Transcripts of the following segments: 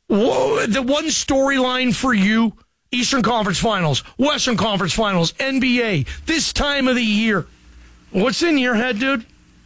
Whoa, the one storyline for you, Eastern Conference Finals, Western Conference Finals, NBA, this time of the year. What's in your head, dude?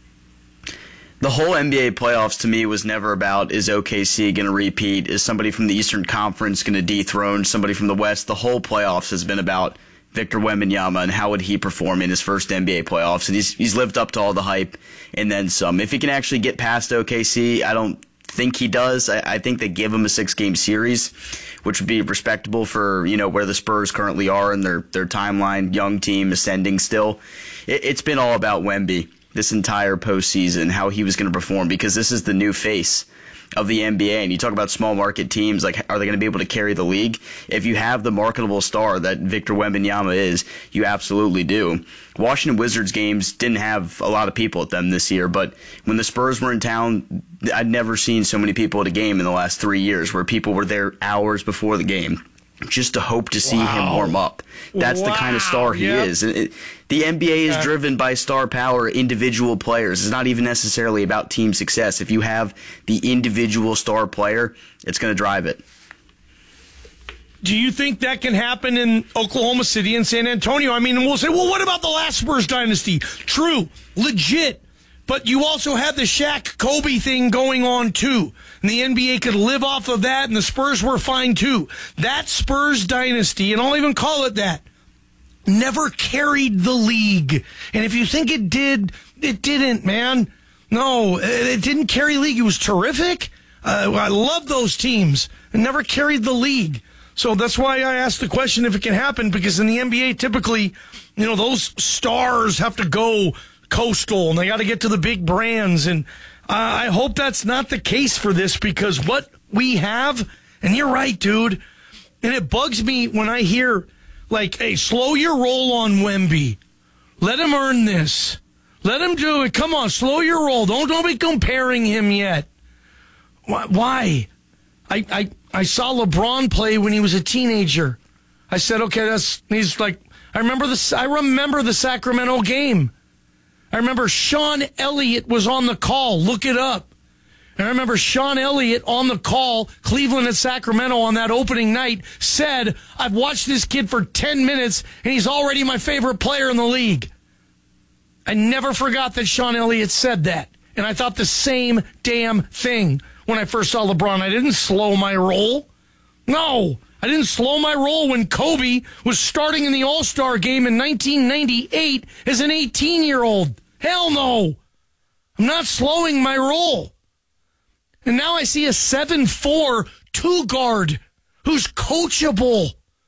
The whole NBA playoffs to me was never about, is OKC going to repeat? Is somebody from the Eastern Conference going to dethrone somebody from the West? The whole playoffs has been about Victor Wembanyama and how would he perform in his first NBA playoffs. And he's lived up to all the hype and then some. If he can actually get past OKC, I don't think he does. I think they give him a 6-game series, which would be respectable for, where the Spurs currently are in their timeline, young team ascending still. It's been all about Wemby this entire postseason, how he was going to perform, because this is the new face of the NBA. And you talk about small market teams, like, are they going to be able to carry the league? If you have the marketable star that Victor Wembanyama is, you absolutely do. Washington Wizards games didn't have a lot of people at them this year, but when the Spurs were in town, I'd never seen so many people at a game in the last 3 years, where people were there hours before the game just to hope to see him warm up. That's the kind of star he is. And the NBA is driven by star power, individual players. It's not even necessarily about team success. If you have the individual star player, it's going to drive it. Do you think that can happen in Oklahoma City and San Antonio? I mean, we'll say, well, what about the last Spurs dynasty? True, legit. But you also had the Shaq-Kobe thing going on, too. And the NBA could live off of that, and the Spurs were fine, too. That Spurs dynasty, and I'll even call it that, never carried the league. And if you think it did, it didn't, man. No, it didn't carry the league. It was terrific. I love those teams. It never carried the league. So that's why I asked the question if it can happen, because in the NBA, typically, those stars have to go coastal, and they got to get to the big brands. And I hope that's not the case for this, because what we have, and you're right, dude, and it bugs me when I hear, like, hey, slow your roll on Wemby. Let him earn this. Let him do it. Come on, slow your roll. Don't be comparing him yet. Why? I saw LeBron play when he was a teenager. I said, okay, he's like, I remember the Sacramento game. I remember Sean Elliott was on the call. Look it up. And I remember Sean Elliott on the call, Cleveland at Sacramento on that opening night, said, I've watched this kid for 10 minutes, and he's already my favorite player in the league. I never forgot that Sean Elliott said that. And I thought the same damn thing when I first saw LeBron. I didn't slow my roll. No, I didn't slow my roll when Kobe was starting in the All-Star game in 1998 as an 18-year-old. Hell no. I'm not slowing my roll. And now I see a 7'4" two-guard who's coachable.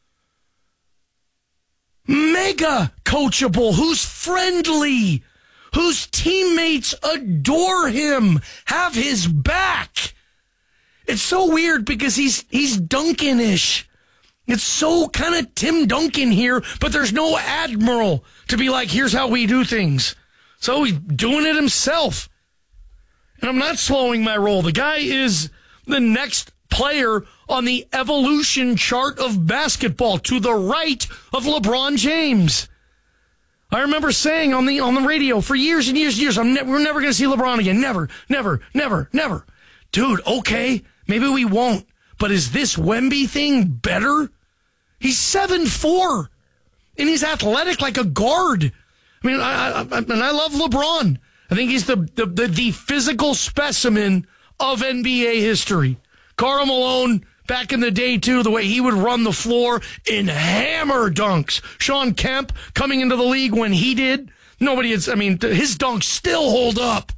Mega coachable, who's friendly, whose teammates adore him, have his back. It's so weird because he's Duncan-ish. It's so kind of Tim Duncan here, but there's no admiral to be like, here's how we do things. So he's doing it himself. And I'm not slowing my roll. The guy is the next player on the evolution chart of basketball, to the right of LeBron James. I remember saying on the radio for years and years and years, we're never going to see LeBron again. Never, never, never, never. Dude, okay, maybe we won't. But is this Wemby thing better? He's 7'4", and he's athletic like a guard. I mean, I love LeBron. I think he's the physical specimen of NBA history. Karl Malone, back in the day, too, the way he would run the floor in hammer dunks. Sean Kemp coming into the league when he did. His dunks still hold up.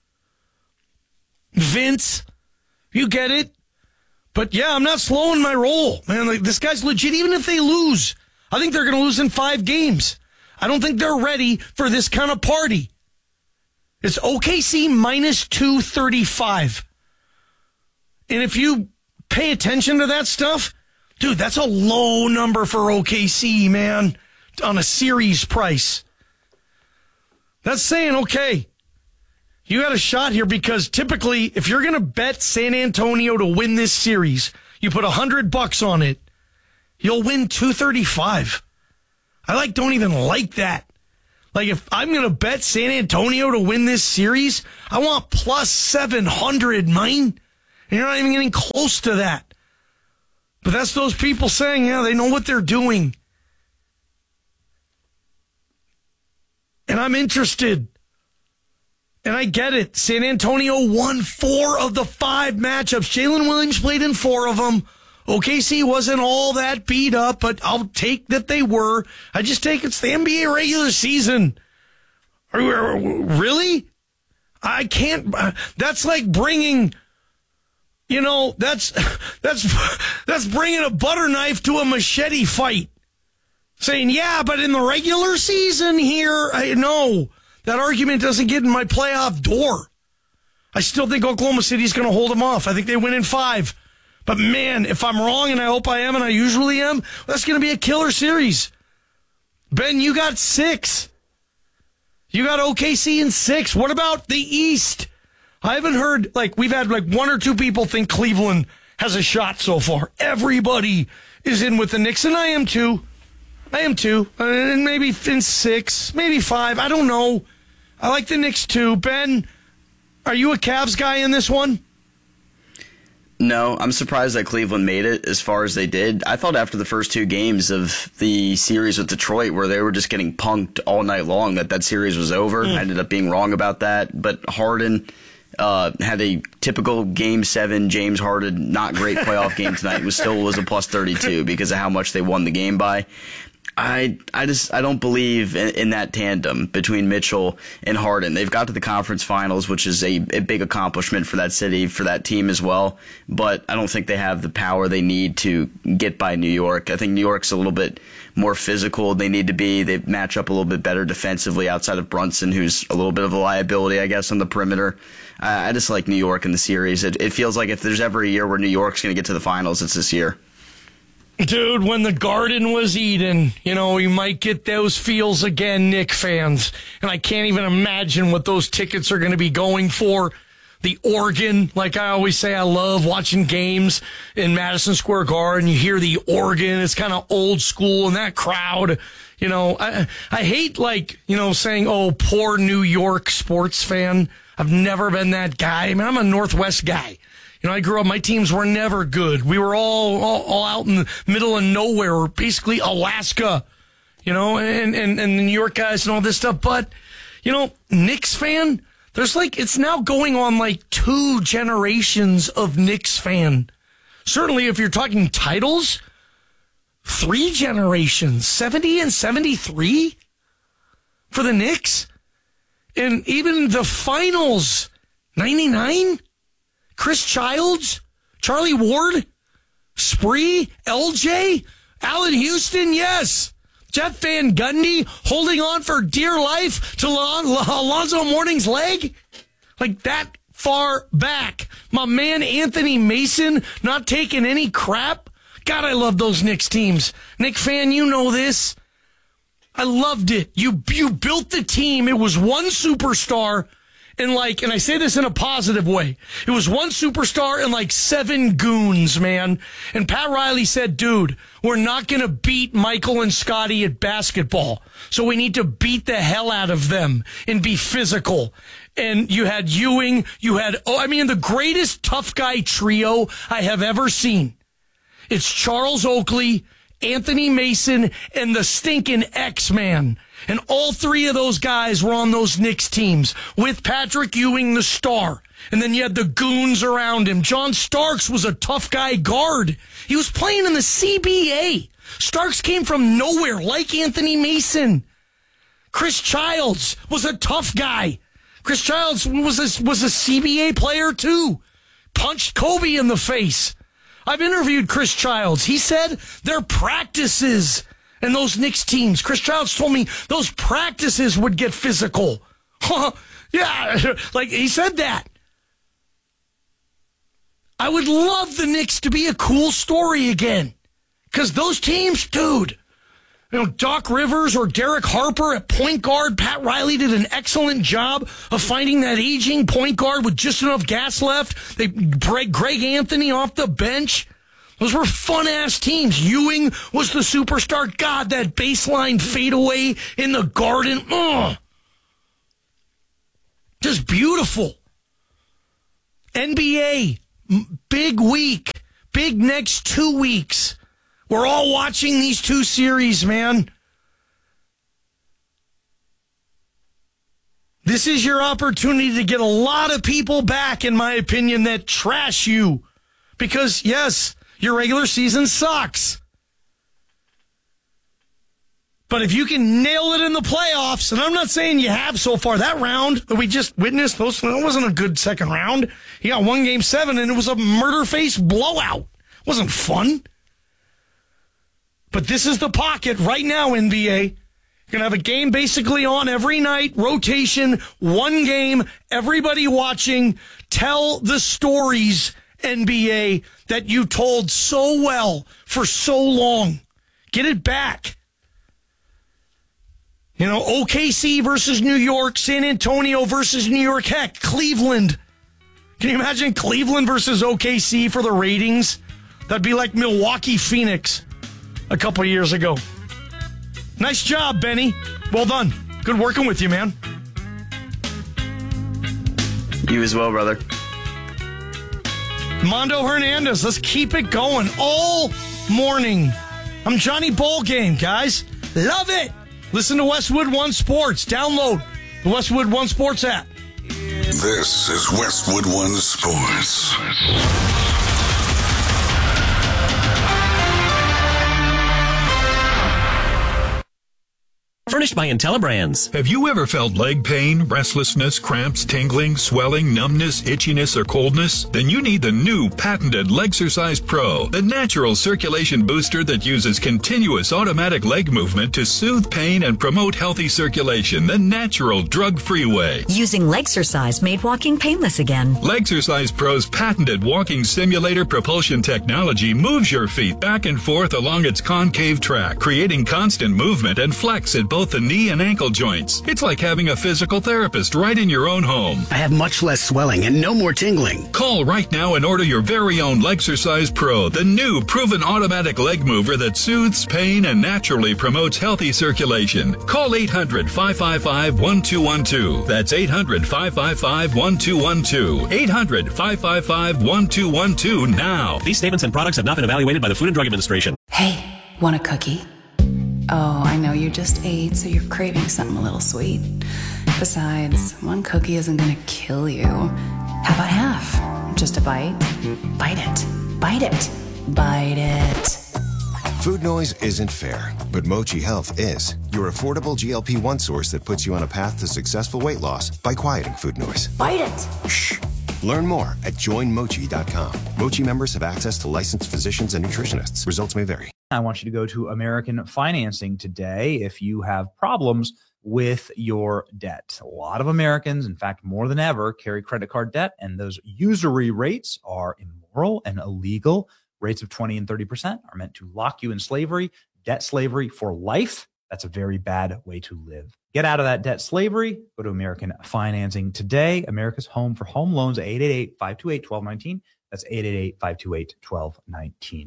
Vince, you get it? But yeah, I'm not slowing my roll, man. Like, this guy's legit. Even if they lose, I think they're going to lose in 5 games. I don't think they're ready for this kind of party. It's OKC minus 235. And if you pay attention to that stuff, dude, that's a low number for OKC, man, on a series price. That's saying, okay, you got a shot here, because typically if you're going to bet San Antonio to win this series, you put $100 on it, you'll win 235. I don't even like that. Like, if I'm going to bet San Antonio to win this series, I want plus 700, man. And you're not even getting close to that. But that's those people saying, yeah, they know what they're doing. And I'm interested. And I get it. San Antonio won 4 of the 5 matchups. Jalen Williams played in 4 of them. OKC wasn't all that beat up, but I'll take that they were. I just take it's the NBA regular season. Really? I can't. That's like bringing, that's bringing a butter knife to a machete fight. Saying, yeah, but in the regular season here, no. That argument doesn't get in my playoff door. I still think Oklahoma City's going to hold them off. I think they win in 5. But, man, if I'm wrong, and I hope I am, and I usually am, that's going to be a killer series. Ben, you got 6. You got OKC in 6. What about the East? I haven't heard, we've had 1 or 2 people think Cleveland has a shot so far. Everybody is in with the Knicks, and I am too. And maybe in 6, maybe 5. I don't know. I like the Knicks too. Ben, are you a Cavs guy in this one? No, I'm surprised that Cleveland made it as far as they did. I thought after the first 2 games of the series with Detroit, where they were just getting punked all night long, that series was over. I ended up being wrong about that. But Harden had a typical Game 7 James Harden not great playoff game tonight. Was a plus 32 because of how much they won the game by. I don't believe in that tandem between Mitchell and Harden. They've got to the conference finals, which is a big accomplishment for that city, for that team as well. But I don't think they have the power they need to get by New York. I think New York's a little bit more physical than they need to be. They match up a little bit better defensively outside of Brunson, who's a little bit of a liability, I guess, on the perimeter. I just like New York in the series. It feels like if there's ever a year where New York's going to get to the finals, it's this year. Dude, when the Garden was Eden, you might get those feels again, Knick fans. And I can't even imagine what those tickets are going to be going for. The organ, like I always say, I love watching games in Madison Square Garden. You hear the organ. It's kind of old school, and that crowd, I hate saying, oh, poor New York sports fan. I've never been that guy. I mean, I'm a Northwest guy. I grew up, my teams were never good. We were all out in the middle of nowhere, basically Alaska, and the New York guys and all this stuff. But, Knicks fan, there's it's now going on 2 generations of Knicks fan. Certainly if you're talking titles, 3 generations, 70 and 73 for the Knicks. And even the finals, 99. Chris Childs, Charlie Ward, Spree, LJ, Allen Houston, yes. Jeff Van Gundy holding on for dear life to Alonzo Mourning's leg. That far back. My man Anthony Mason not taking any crap. God, I love those Knicks teams. Knick fan, you know this. I loved it. You built the team. It was one superstar. And I say this in a positive way, it was one superstar and 7 goons, man. And Pat Riley said, dude, we're not going to beat Michael and Scotty at basketball. So we need to beat the hell out of them and be physical. And you had Ewing, the greatest tough guy trio I have ever seen. It's Charles Oakley, Anthony Mason, and the stinking X-Man. And all 3 of those guys were on those Knicks teams with Patrick Ewing, the star. And then you had the goons around him. John Starks was a tough guy guard. He was playing in the CBA. Starks came from nowhere, like Anthony Mason. Chris Childs was a tough guy. Chris Childs was a CBA player too. Punched Kobe in the face. I've interviewed Chris Childs. He said their practices and those Knicks teams, Chris Childs told me those practices would get physical. Yeah, he said that. I would love the Knicks to be a cool story again. Because those teams, dude, Doc Rivers or Derek Harper at point guard, Pat Riley did an excellent job of finding that aging point guard with just enough gas left. They Greg Anthony off the bench. Those were fun-ass teams. Ewing was the superstar. God, that baseline fadeaway in the Garden. Just beautiful. NBA, big big next 2 weeks. We're all watching these two series, man. This is your opportunity to get a lot of people back, in my opinion, that trash you. Because, yes, your regular season sucks. But if you can nail it in the playoffs, and I'm not saying you have so far, that round that we just witnessed, that wasn't a good second round. You got 1 Game 7, and it was a murder-face blowout. It wasn't fun. But this is the pocket right now, NBA. You're going to have a game basically on every night, rotation, 1 game, everybody watching. Tell the stories, NBA, that you told so well for so long. Get it back. You know, OKC versus New York, San Antonio versus New York, heck, Cleveland. Can you imagine Cleveland versus OKC for the ratings? That'd be like Milwaukee, Phoenix a couple years ago. Nice job, Benny. Well done. Good working with you, man. You as well, brother. Mondo Hernandez, let's keep it going all morning. I'm Johnny Ballgame, guys. Love it. Listen to Westwood One Sports. Download the Westwood One Sports app. This is Westwood One Sports. Furnished by IntelliBrands. Have you ever felt leg pain, restlessness, cramps, tingling, swelling, numbness, itchiness, or coldness? Then you need the new patented Legsercise Pro, the natural circulation booster that uses continuous automatic leg movement to soothe pain and promote healthy circulation the natural, drug-free way. Using Legsercise made walking painless again. Legsercise Pro's patented walking simulator propulsion technology moves your feet back and forth along its concave track, creating constant movement and flex at both the knee and ankle joints. It's like having a physical therapist right in your own home. I have much less swelling and no more tingling. Call right now and order your very own Legsercise Pro, the new proven automatic leg mover that soothes pain and naturally promotes healthy circulation. Call 800-555-1212. That's 800-555-1212. 800-555-1212 now. These statements and products have not been evaluated by the Food and Drug Administration. Hey, want a cookie? Oh, I know you just ate, so you're craving something a little sweet. Besides, 1 cookie isn't gonna kill you. How about half? Just a bite? Bite it. Bite it. Bite it. Food noise isn't fair, but Mochi Health is. Your affordable GLP-1 source that puts you on a path to successful weight loss by quieting food noise. Bite it. Shh. Learn more at joinmochi.com. Mochi members have access to licensed physicians and nutritionists. Results may vary. I want you to go to American Financing today if you have problems with your debt. A lot of Americans, in fact, more than ever, carry credit card debt, and those usury rates are immoral and illegal. Rates of 20 and 30% are meant to lock you in slavery, debt slavery for life. That's a very bad way to live. Get out of that debt slavery. Go to American Financing today. America's home for home loans, 888-528-1219. That's 888-528-1219.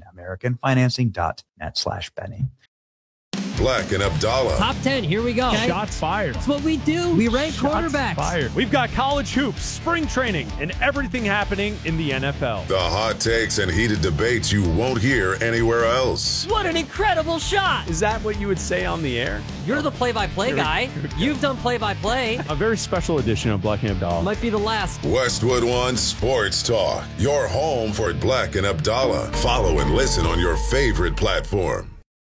AmericanFinancing.net/Benny. Black and Abdallah. Top 10, here we go. Okay. Shots fired. That's what we do. We rank quarterbacks. Fired. We've got college hoops, spring training, and everything happening in the NFL. The hot takes and heated debates you won't hear anywhere else. What an incredible shot. Is that what you would say on the air? You're the play-by-play guy. You've done play-by-play. A very special edition of Black and Abdallah. Might be the last. Westwood One Sports Talk. Your home for Black and Abdallah. Follow and listen on your favorite platform.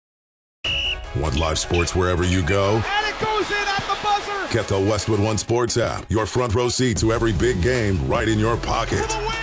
Want live sports wherever you go? And it goes in at the buzzer! Get the Westwood One Sports app. Your front row seat to every big game right in your pocket. For the win!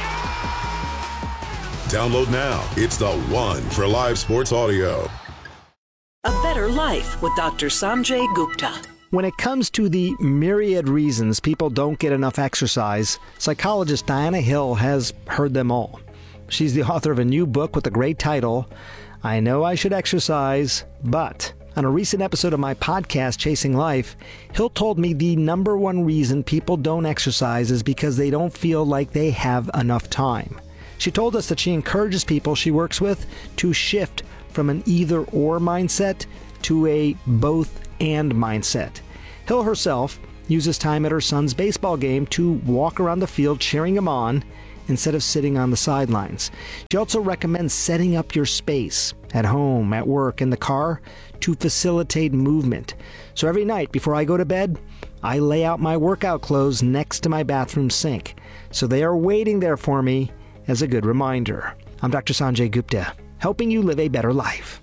Yeah! Download now. It's the one for live sports audio. A Better Life with Dr. Sanjay Gupta. When it comes to the myriad reasons people don't get enough exercise, psychologist Diana Hill has heard them all. She's the author of a new book with a great title, I Know I Should Exercise, But. On a recent episode of my podcast, Chasing Life, Hill told me the number one reason people don't exercise is because they don't feel like they have enough time. She told us that she encourages people she works with to shift from an either-or mindset to a both-and mindset. Hill herself uses time at her son's baseball game to walk around the field cheering him on instead of sitting on the sidelines. She also recommends setting up your space at home, at work, in the car to facilitate movement. So every night before I go to bed, I lay out my workout clothes next to my bathroom sink, so they are waiting there for me as a good reminder. I'm Dr. Sanjay Gupta, helping you live a better life.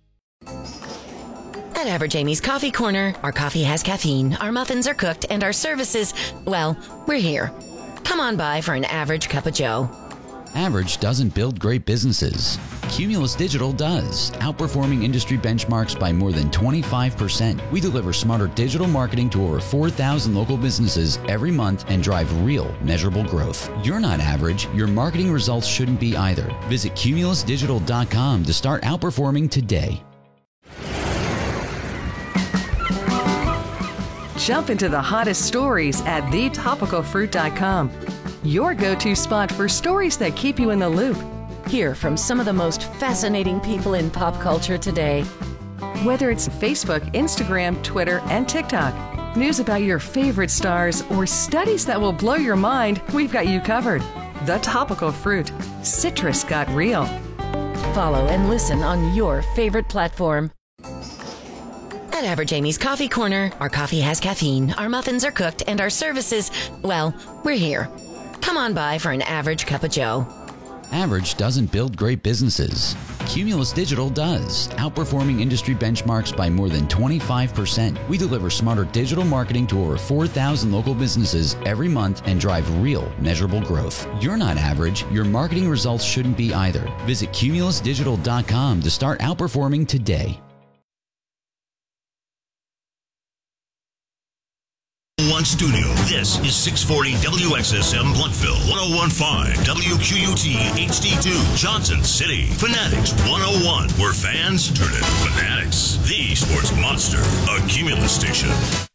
At Average Amy's Coffee Corner, our coffee has caffeine, our muffins are cooked, and our services, well, we're here. Come on by for an average cup of joe. Average doesn't build great businesses. Cumulus Digital does, outperforming industry benchmarks by more than 25%. We deliver smarter digital marketing to over 4,000 local businesses every month and drive real, measurable growth. You're not average. Your marketing results shouldn't be either. Visit cumulusdigital.com to start outperforming today. Jump into the hottest stories at thetopicalfruit.com. Your go-to spot for stories that keep you in the loop. Hear from some of the most fascinating people in pop culture today. Whether it's Facebook, Instagram, Twitter, and TikTok, news about your favorite stars, or studies that will blow your mind, we've got you covered. The Topical Fruit. Citrus got real. Follow and listen on your favorite platform. At Average Amy's Coffee Corner, our coffee has caffeine, our muffins are cooked, and our services, well, we're here. Come on by for an average cup of joe. Average doesn't build great businesses. Cumulus Digital does, outperforming industry benchmarks by more than 25%. We deliver smarter digital marketing to over 4,000 local businesses every month and drive real, measurable growth. You're not average. Your marketing results shouldn't be either. Visit cumulusdigital.com to start outperforming today. One studio. This is 640 WXSM Bluffville, 101.5 WQUT HD2 Johnson City. Fanatics 101, where fans turn into fanatics. The Sports Monster, a Cumulus station.